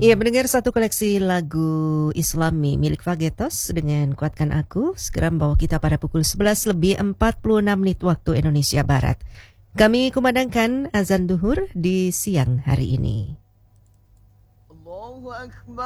Iya, mendengar satu koleksi lagu Islami milik Fagetos dengan Kuatkan Aku segera membawa kita pada pukul 11 lebih 46 menit waktu Indonesia Barat. Kami kumandangkan azan duhur di siang hari ini.